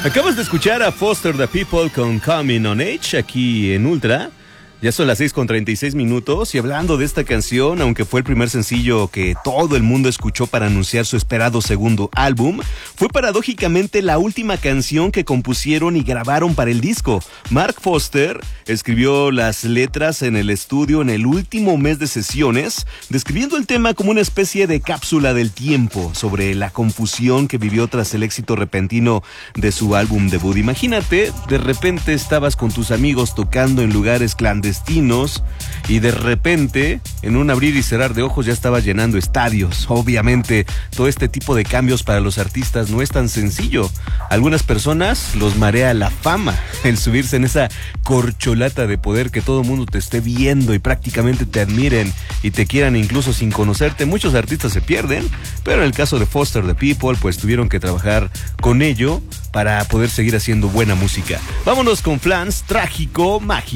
Acabas de escuchar a Foster the People con Coming on Age aquí en Ultra. Ya son las 6:36 y hablando de esta canción, aunque fue el primer sencillo que todo el mundo escuchó para anunciar su esperado segundo álbum, fue paradójicamente la última canción que compusieron y grabaron para el disco. Mark Foster escribió las letras en el estudio en el último mes de sesiones, describiendo el tema como una especie de cápsula del tiempo sobre la confusión que vivió tras el éxito repentino de su álbum debut. Imagínate, de repente estabas con tus amigos tocando en lugares clandestinos y de repente, en un abrir y cerrar de ojos, ya estaba llenando estadios. Obviamente, todo este tipo de cambios para los artistas no es tan sencillo. A algunas personas los marea la fama, el subirse en esa corcholata de poder, que todo el mundo te esté viendo y prácticamente te admiren y te quieran incluso sin conocerte. Muchos artistas se pierden, pero en el caso de Foster the People, pues tuvieron que trabajar con ello para poder seguir haciendo buena música. Vámonos con Flans, Trágico, Mágico.